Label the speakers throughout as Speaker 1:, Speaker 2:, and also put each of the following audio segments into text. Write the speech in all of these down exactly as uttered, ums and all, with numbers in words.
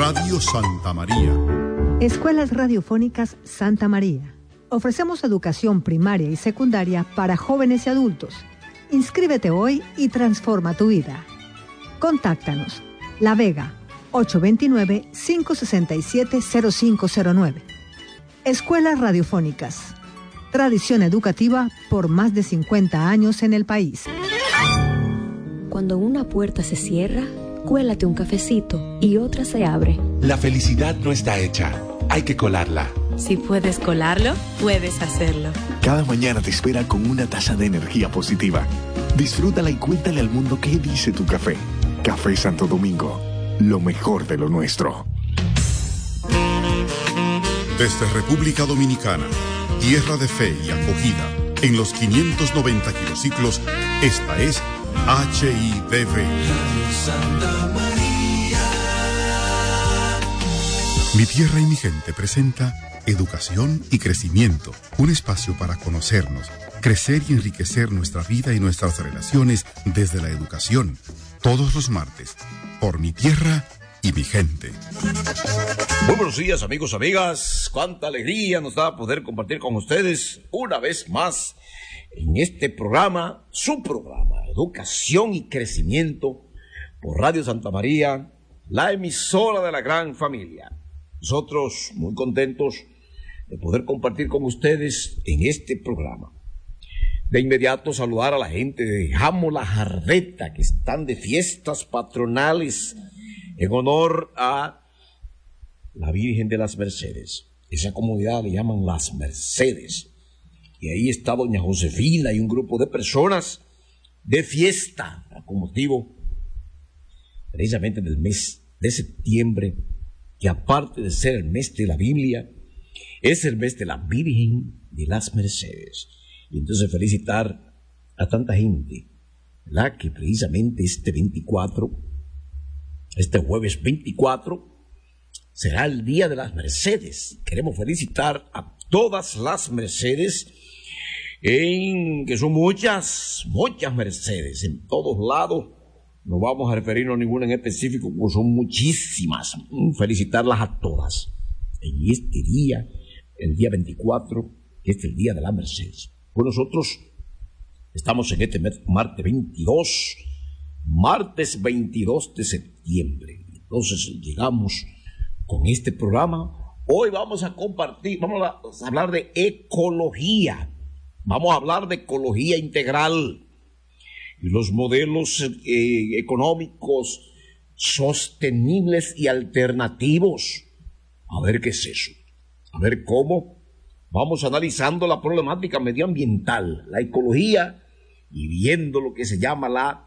Speaker 1: Radio Santa María.
Speaker 2: Escuelas Radiofónicas Santa María. Ofrecemos educación primaria y secundaria para jóvenes y adultos. Inscríbete hoy y transforma tu vida. Contáctanos. La Vega, ocho dos nueve, cinco seis siete, cero cinco cero nueve. Escuelas Radiofónicas. Tradición educativa por más de cincuenta años en el país.
Speaker 3: Cuando una puerta se cierra, cuélate un cafecito y otra se abre.
Speaker 4: La felicidad no está hecha, hay que colarla.
Speaker 5: Si puedes colarlo, puedes hacerlo.
Speaker 6: Cada mañana te espera con una taza de energía positiva. Disfrútala y cuéntale al mundo qué dice tu café. Café Santo Domingo, lo mejor de lo nuestro.
Speaker 1: Desde República Dominicana, tierra de fe y acogida, en los quinientos noventa kilociclos, esta es H I D V. Mi tierra y mi gente presenta Educación y Crecimiento, un espacio para conocernos, crecer y enriquecer nuestra vida y nuestras relaciones desde la educación, todos los martes, por mi tierra y mi gente.
Speaker 7: Muy buenos días, amigos, amigas. Cuánta alegría nos da poder compartir con ustedes una vez más en este programa, su programa, Educación y Crecimiento, por Radio Santa María, la emisora de la gran familia. Nosotros muy contentos de poder compartir con ustedes en este programa. De inmediato saludar a la gente de Jamo La Jardeta, que están de fiestas patronales en honor a la Virgen de las Mercedes. Esa comunidad le llaman Las Mercedes. Y ahí está doña Josefina y un grupo de personas de fiesta, con motivo precisamente del mes de septiembre, que aparte de ser el mes de la Biblia, es el mes de la Virgen de las Mercedes. Y entonces felicitar a tanta gente, ¿verdad? Que precisamente este veinticuatro, este jueves veinticuatro, será el Día de las Mercedes. Queremos felicitar a todas las Mercedes, en que son muchas, muchas Mercedes, en todos lados. No vamos a referirnos a ninguna en específico, porque son muchísimas. Felicitarlas a todas en este día, el día veinticuatro, que es el Día de la Mercedes. Pues nosotros estamos en este martes veintidós, martes veintidós de septiembre. Entonces llegamos con este programa. Hoy vamos a compartir, vamos a hablar de ecología. Vamos a hablar de ecología integral. Los modelos eh, económicos sostenibles y alternativos. A ver qué es eso. A ver cómo vamos analizando la problemática medioambiental, la ecología, y viendo lo que se llama la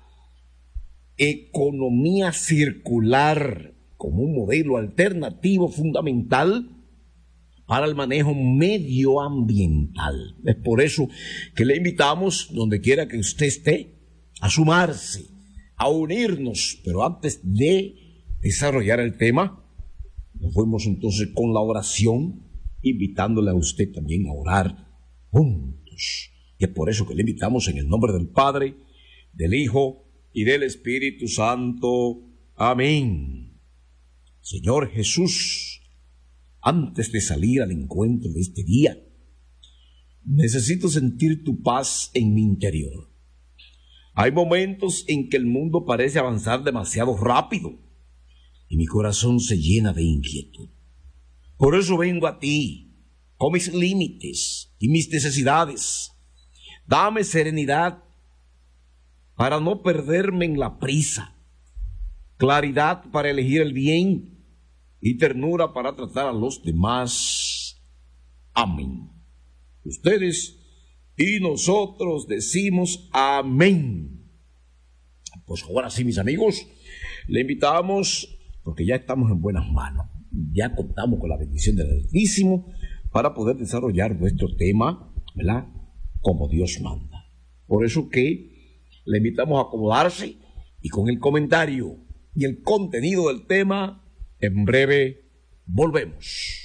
Speaker 7: economía circular como un modelo alternativo fundamental para el manejo medioambiental. Es por eso que le invitamos, donde quiera que usted esté, a sumarse, a unirnos. Pero antes de desarrollar el tema, nos fuimos entonces con la oración, invitándole a usted también a orar juntos. Y es por eso que le invitamos en el nombre del Padre, del Hijo y del Espíritu Santo. Amén. Señor Jesús, antes de salir al encuentro de este día, necesito sentir tu paz en mi interior. Hay momentos en que el mundo parece avanzar demasiado rápido y mi corazón se llena de inquietud. Por eso vengo a ti, con mis límites y mis necesidades. Dame serenidad para no perderme en la prisa, claridad para elegir el bien y ternura para tratar a los demás. Amén. Ustedes y nosotros decimos amén. Pues ahora sí, mis amigos, le invitamos, porque ya estamos en buenas manos. Ya contamos con la bendición del Altísimo para poder desarrollar nuestro tema, ¿verdad?, como Dios manda. Por eso que le invitamos a acomodarse y con el comentario y el contenido del tema, en breve volvemos.